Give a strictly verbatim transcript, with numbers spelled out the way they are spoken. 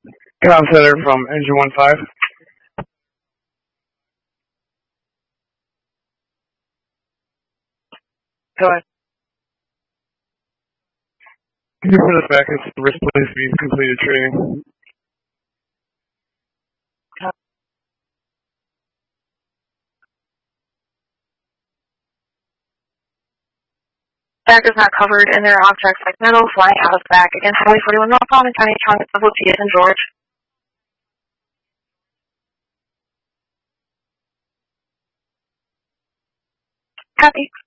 Comm Center from Engine one five. Go ahead. Can you put us back into the risk police be completed training? Back is not covered, and there are objects like metal flying out of the back against Highway forty-one northbound and County Trunk of Lucia and George. Copy.